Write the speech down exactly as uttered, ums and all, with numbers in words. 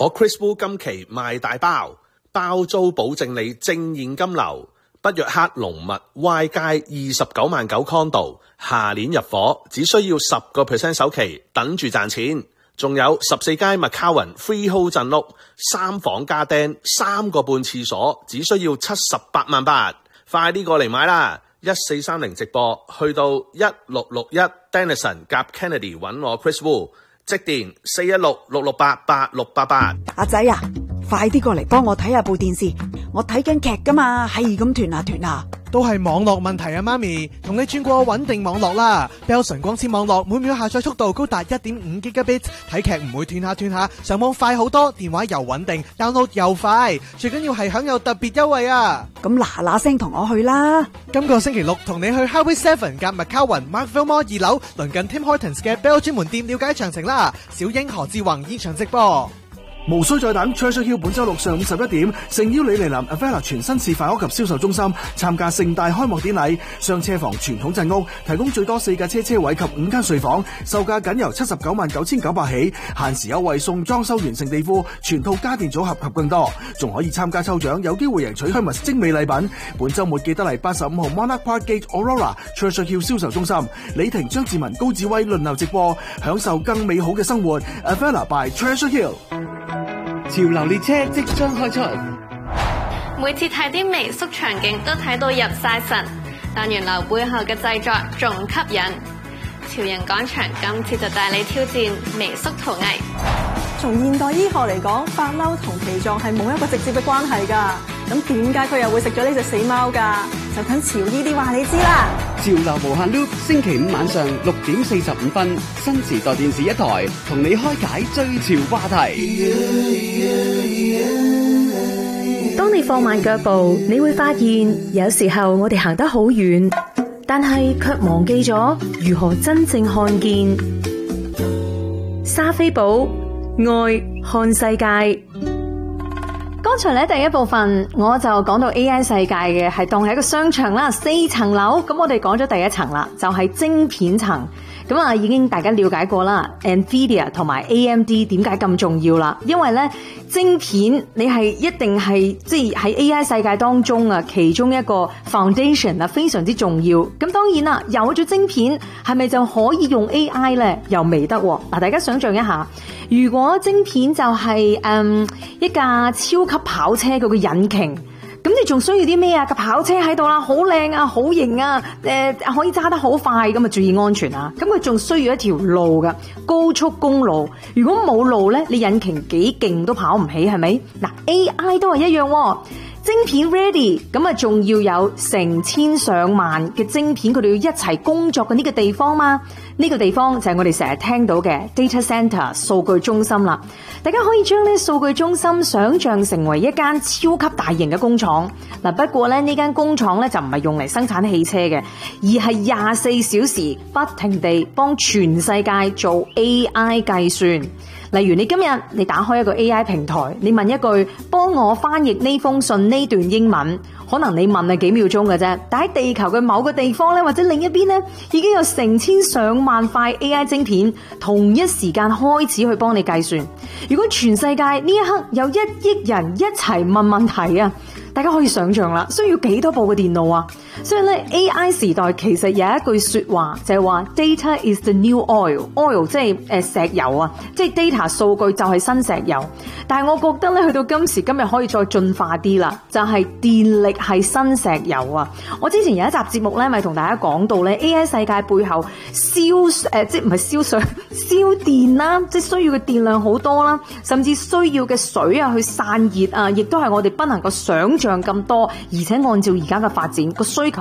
我 Chris Wu 今期賣大包，包租保證你正現金流。北約克龍密 Y 街二十九萬九 condo， 下年入伙，只需要十個 percent 首期，等住賺錢。仲有十四街麥卡雲 freehold 鎮屋，三房加釘，三個半廁所，只需要七十八萬八。快啲過嚟買啦！一四三零直播，去到一六六一 Denison 夾 Kennedy 揾我 Chris Wu， 即電四一六六六八八六八八。 阿仔啊，快啲過嚟幫我睇下部電視，我睇緊劇噶嘛，係咁斷下斷下。 都係網絡問題啊，媽咪，同你轉過穩定網絡啦。Bell 純光纖網絡每秒下載速度高達 一點五 Gigabit， 睇劇唔會斷下斷下，上網快好多，電話又穩定 ，download 又快，最緊要係享有特別優惠啊！ 咁嗱嗱聲同我去啦！ 今個星期六同你去 Highway Seven 夾麥卡雲 Markville Mall 二樓，鄰近 Tim Hortons 嘅 Bell 專門店了解詳情啦。小英何志宏現場直播。 無需再等 Treasure Hill 本周六上午十一點，誠邀你嚟臨 Avella 全新示範屋及銷售中心參加盛大開幕典禮。雙車房傳統鎮屋提供最多四架車車位及五間睡房，售價僅由七十九萬九千九百起，限時優惠送裝修完成地庫、全套家電組合及更多，仲可以參加抽獎，有機會贏取香蜜精美禮品。本週末記得嚟八十五號 Monarch Park Gate Aurora Treasure Hill 銷售中心，李婷、張志文、高志威輪流直播，享受更美好嘅生活。Avella by Treasure Hill。 潮流列車即將開出， 每次睇啲微縮場景都睇到入晒神，但原來背後嘅製作仲吸引。潮人廣場今次就帶你挑戰微縮陶藝。 從現代醫學嚟講，發嬲同脾臟係冇一個直接嘅關係㗎。咁點解佢又會食咗呢隻死貓㗎？就等潮醫啲話你知啦。 潮流無限 loop， 星期五晚上六點四十五分，新時代電視一台，同你開解追潮話題。 當你放慢腳步，你會發現有時候我哋行得好遠，但係卻忘記咗如何真正看見。莎菲寶愛看世界。剛才咧第一部分我就講到 A I 世界嘅係當係一個商場啦，四層樓，咁我哋講咗第一層啦，就係晶片層。咁啊，已經大家了解過啦 ，Nvidia 同埋 A M D 點解咁重要啦？因為咧晶片你係一定係即係喺 A I 世界當中啊，其中一個 foundation 啊，非常之重要。咁當然啦，有咗晶片係咪就可以用 A I 咧？又未得喎。嗱，大家想象一下，如果晶片就係、是、誒、嗯、一架超級跑車嗰個引擎。咁你仲需要啲咩啊？個跑車喺度啦，好靚啊，好型啊，誒、呃，可以揸得好快，咁啊注意安全啊！咁佢仲需要一條路噶，高速公路。如果冇路咧，你引擎幾勁都跑唔起，係咪？嗱 ，A I 都係一樣喎。晶片 ready， 咁啊仲要有成千上萬嘅晶片，佢哋要一齊工作嘅呢個地方嘛？呢、這個地方就係我哋成日聽到嘅 data center 數據中心啦。大家可以將呢數據中心想象成為一間超級大型嘅工廠。嗱，不過咧呢間工廠咧就唔係用嚟生產汽車嘅，而係廿四小時不停地幫全世界做 A I 計算。例如你今日你打開一個 A I 平台，你問一句幫我翻譯呢封信呢段英文，可能你問係幾秒鐘嘅啫，但喺地球嘅某個地方咧，或者另一邊咧，已經有成千上萬塊 A I 晶片同一時間開始去幫你計算。如果全世界呢一刻有一億人一齊問問題啊，大家可以想象啦，需要幾多部嘅電腦啊？所以咧 A I 時代其實有一句說話就係話 Data is the new oil，oil 即係誒石油啊，即係 data 數據就係新石油。但係我覺得咧去到今時今日可以再進化啲啦，就係電力係新石油啊！我之前有一集節目咧，咪同大家講到咧 A I 世界背後燒誒即係唔係燒水燒電啦，即係需要嘅電量好多啦，甚至需要嘅水啊去散熱啊，亦都係我哋不能夠想象咁多，而且按照而家嘅發展個需求